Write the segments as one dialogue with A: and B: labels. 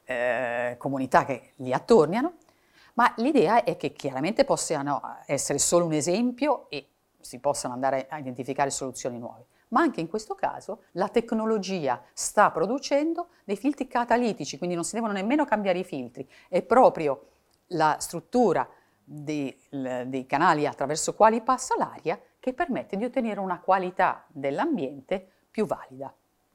A: comunità che li attorniano, ma l'idea è che chiaramente possano essere solo un esempio e si possano andare a identificare soluzioni nuove. Ma anche in questo caso la tecnologia sta producendo dei filtri catalitici, quindi non si devono nemmeno cambiare i filtri, è proprio la struttura dei canali attraverso quali passa l'aria che permette di ottenere una qualità dell'ambiente più valida.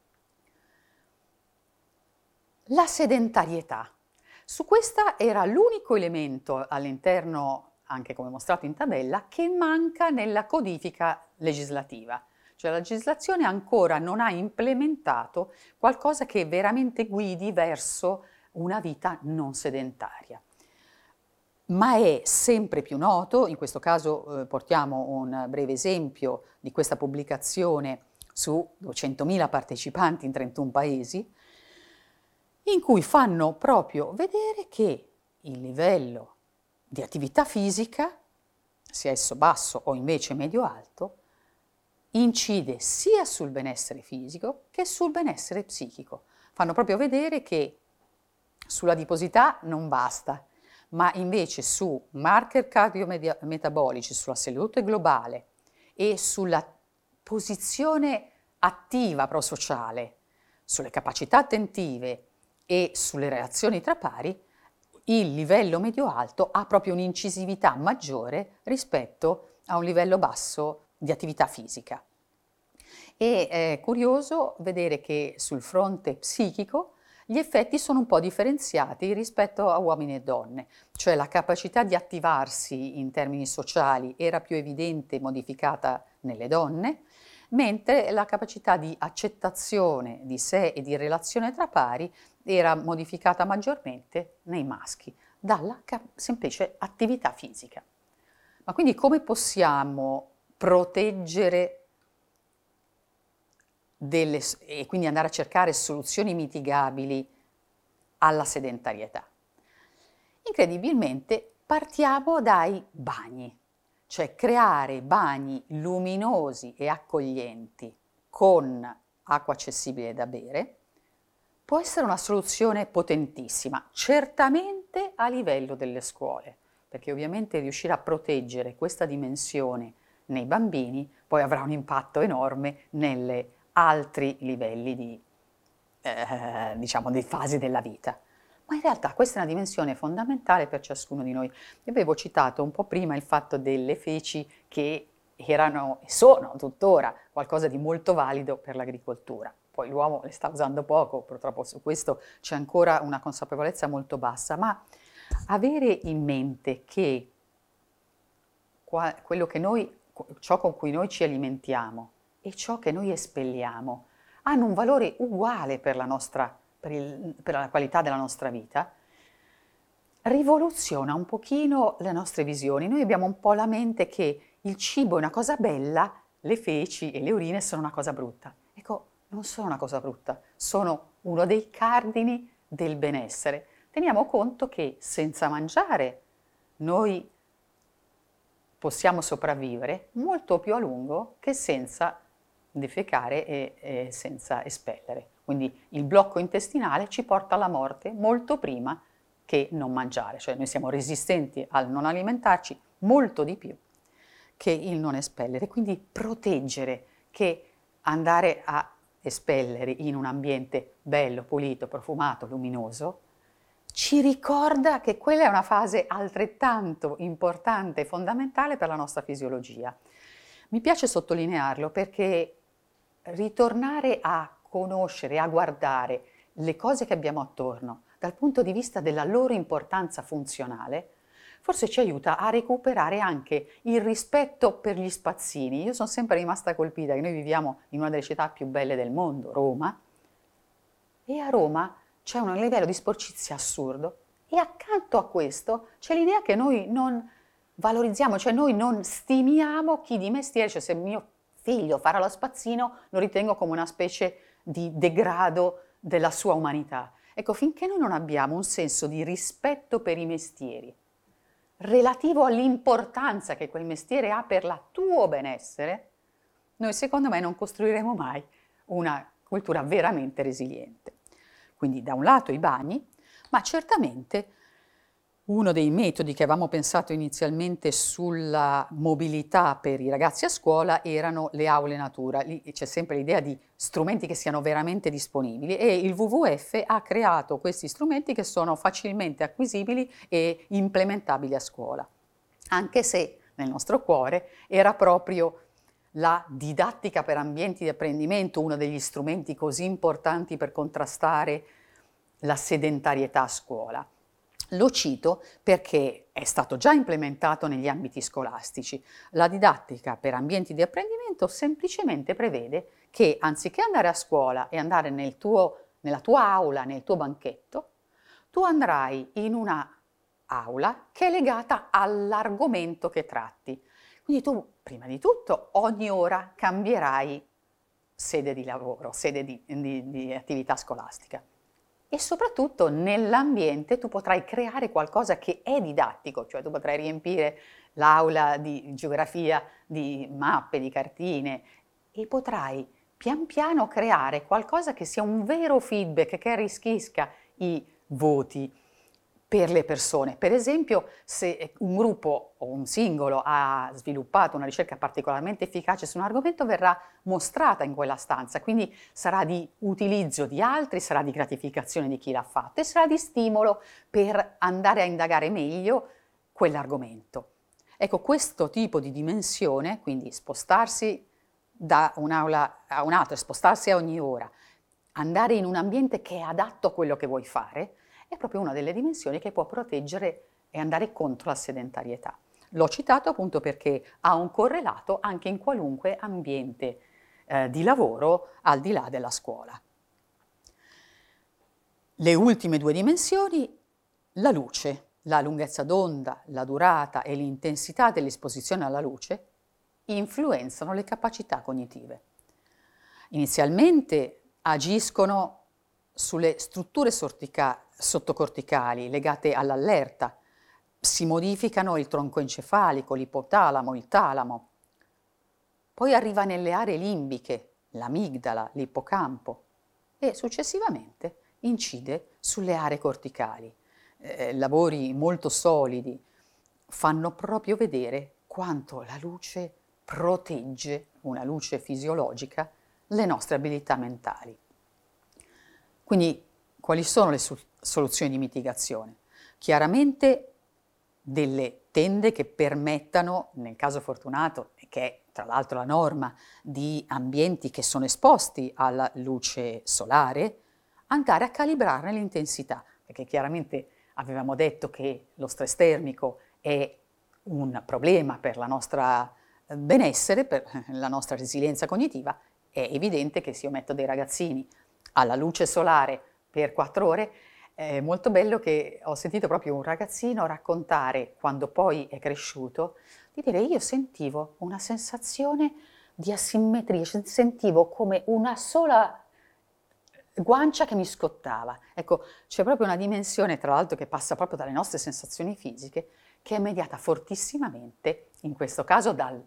A: La sedentarietà. Su questa era l'unico elemento all'interno, anche come mostrato in tabella, che manca nella codifica legislativa. Cioè la legislazione ancora non ha implementato qualcosa che veramente guidi verso una vita non sedentaria. Ma è sempre più noto, in questo caso portiamo un breve esempio di questa pubblicazione su 200.000 partecipanti in 31 paesi, in cui fanno proprio vedere che il livello di attività fisica, sia esso basso o invece medio-alto, incide sia sul benessere fisico che sul benessere psichico. Fanno proprio vedere che sull'adiposità non basta, ma invece su marker cardiometabolici, sulla salute globale e sulla posizione attiva prosociale, sulle capacità attentive e sulle relazioni tra pari, il livello medio-alto ha proprio un'incisività maggiore rispetto a un livello basso di attività fisica. E è curioso vedere che sul fronte psichico gli effetti sono un po' differenziati rispetto a uomini e donne, cioè la capacità di attivarsi in termini sociali era più evidente e modificata nelle donne, mentre la capacità di accettazione di sé e di relazione tra pari era modificata maggiormente nei maschi, dalla semplice attività fisica. Ma quindi come possiamo proteggere e quindi andare a cercare soluzioni mitigabili alla sedentarietà? Incredibilmente partiamo dai bagni, cioè creare bagni luminosi e accoglienti con acqua accessibile da bere può essere una soluzione potentissima, certamente a livello delle scuole, perché ovviamente riuscire a proteggere questa dimensione nei bambini poi avrà un impatto enorme nelle altri livelli di fasi della vita. Ma in realtà questa è una dimensione fondamentale per ciascuno di noi. Io avevo citato un po' prima il fatto delle feci che erano e sono tuttora qualcosa di molto valido per l'agricoltura. Poi l'uomo le sta usando poco, purtroppo su questo c'è ancora una consapevolezza molto bassa, ma avere in mente che ciò con cui noi ci alimentiamo e ciò che noi espelliamo hanno un valore uguale per la qualità della nostra vita, rivoluziona un pochino le nostre visioni. Noi abbiamo un po' la mente che il cibo è una cosa bella, le feci e le urine sono una cosa brutta. Ecco, non sono una cosa brutta, sono uno dei cardini del benessere. Teniamo conto che senza mangiare noi possiamo sopravvivere molto più a lungo che senza defecare e senza espellere. Quindi il blocco intestinale ci porta alla morte molto prima che non mangiare, cioè noi siamo resistenti al non alimentarci molto di più che il non espellere. Quindi proteggere che andare a espellere in un ambiente bello, pulito, profumato, luminoso, ci ricorda che quella è una fase altrettanto importante e fondamentale per la nostra fisiologia. Mi piace sottolinearlo perché ritornare a conoscere, a guardare le cose che abbiamo attorno dal punto di vista della loro importanza funzionale, forse ci aiuta a recuperare anche il rispetto per gli spazzini. Io sono sempre rimasta colpita che noi viviamo in una delle città più belle del mondo, Roma, e a Roma c'è un livello di sporcizia assurdo e accanto a questo c'è l'idea che noi non valorizziamo, cioè noi non stimiamo chi di mestiere, cioè se mio figlio farà lo spazzino lo ritengo come una specie di degrado della sua umanità. Ecco, finché noi non abbiamo un senso di rispetto per i mestieri, relativo all'importanza che quel mestiere ha per il tuo benessere, noi secondo me non costruiremo mai una cultura veramente resiliente. Quindi da un lato i bagni, Ma certamente uno dei metodi che avevamo pensato inizialmente sulla mobilità per i ragazzi a scuola erano le aule natura. Lì c'è sempre l'idea di strumenti che siano veramente disponibili e il WWF ha creato questi strumenti che sono facilmente acquisibili e implementabili a scuola, anche se nel nostro cuore era proprio la didattica per ambienti di apprendimento uno degli strumenti così importanti per contrastare la sedentarietà a scuola. Lo cito perché è stato già implementato negli ambiti scolastici. La didattica per ambienti di apprendimento semplicemente prevede che anziché andare a scuola e andare nella tua aula, nel tuo banchetto, tu andrai in una aula che è legata all'argomento che tratti. Quindi tu, prima di tutto, ogni ora cambierai sede di lavoro, sede di attività scolastica. E soprattutto nell'ambiente tu potrai creare qualcosa che è didattico, cioè tu potrai riempire l'aula di geografia di mappe, di cartine e potrai pian piano creare qualcosa che sia un vero feedback, che arricchisca i voti per le persone. Per esempio, se un gruppo o un singolo ha sviluppato una ricerca particolarmente efficace su un argomento, verrà mostrata in quella stanza, quindi sarà di utilizzo di altri, sarà di gratificazione di chi l'ha fatto e sarà di stimolo per andare a indagare meglio quell'argomento. Ecco, questo tipo di dimensione, quindi spostarsi da un'aula a un'altra, spostarsi a ogni ora, andare in un ambiente che è adatto a quello che vuoi fare, è proprio una delle dimensioni che può proteggere e andare contro la sedentarietà. L'ho citato appunto perché ha un correlato anche in qualunque ambiente di lavoro al di là della scuola. Le ultime due dimensioni, la luce, la lunghezza d'onda, la durata e l'intensità dell'esposizione alla luce influenzano le capacità cognitive. Inizialmente agiscono sulle strutture sottocorticali legate all'allerta, si modificano il tronco encefalico, l'ipotalamo, il talamo. Poi arriva nelle aree limbiche, l'amigdala, l'ippocampo e successivamente incide sulle aree corticali. Lavori molto solidi fanno proprio vedere quanto la luce protegge, una luce fisiologica, le nostre abilità mentali. Quindi quali sono le soluzioni di mitigazione? Chiaramente delle tende che permettano, nel caso fortunato, che è tra l'altro la norma di ambienti che sono esposti alla luce solare, andare a calibrarne l'intensità, perché chiaramente avevamo detto che lo stress termico è un problema per la nostra benessere, per la nostra resilienza cognitiva. È evidente che se io metto dei ragazzini alla luce solare per 4 ore, è molto bello che ho sentito proprio un ragazzino raccontare, quando poi è cresciuto, di dire io sentivo una sensazione di asimmetria, sentivo come una sola guancia che mi scottava. Ecco, c'è proprio una dimensione, tra l'altro, che passa proprio dalle nostre sensazioni fisiche, che è mediata fortissimamente, in questo caso dal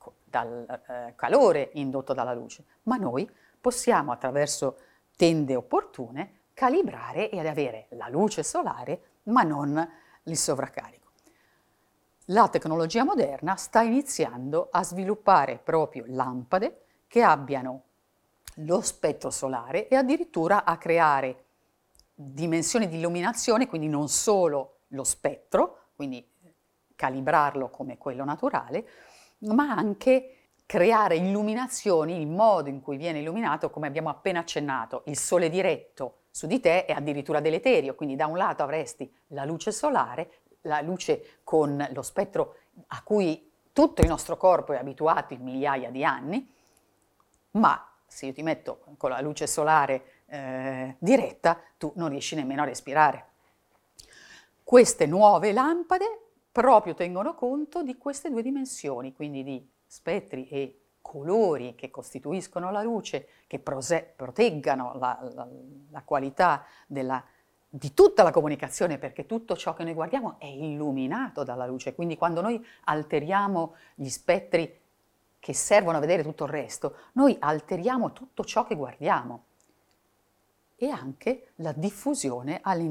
A: calore indotto dalla luce, ma noi possiamo attraverso tende opportune calibrare ed avere la luce solare ma non il sovraccarico. La tecnologia moderna sta iniziando a sviluppare proprio lampade che abbiano lo spettro solare e addirittura a creare dimensioni di illuminazione, quindi non solo lo spettro, quindi calibrarlo come quello naturale, ma anche creare illuminazioni, il modo in cui viene illuminato, come abbiamo appena accennato, il sole diretto su di te è addirittura deleterio, quindi da un lato avresti la luce solare, la luce con lo spettro a cui tutto il nostro corpo è abituato in migliaia di anni, ma se io ti metto con la luce solare diretta, tu non riesci nemmeno a respirare. Queste nuove lampade proprio tengono conto di queste due dimensioni, quindi di spettri e colori che costituiscono la luce, che proteggano la qualità di tutta la comunicazione, perché tutto ciò che noi guardiamo è illuminato dalla luce, quindi quando noi alteriamo gli spettri che servono a vedere tutto il resto, noi alteriamo tutto ciò che guardiamo e anche la diffusione all'interno